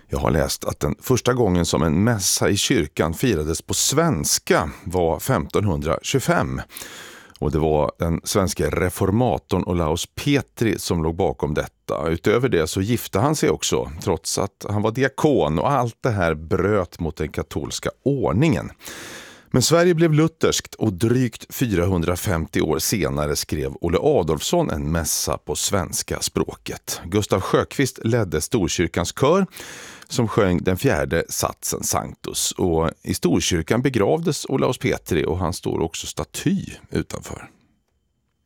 Jag har läst att den första gången som en mässa i kyrkan firades på svenska var 1525. Och det var den svenska reformatorn Olaus Petri som låg bakom detta. Utöver det så gifte han sig också, trots att han var diakon, och allt det här bröt mot den katolska ordningen. Men Sverige blev lutherskt och drygt 450 år senare skrev Olle Adolfsson en mässa på svenska språket. Gustav Sjökvist ledde Storkyrkans kör som sjöng den fjärde satsen Sanctus. Och i Storkyrkan begravdes Olaus Petri och han står också staty utanför.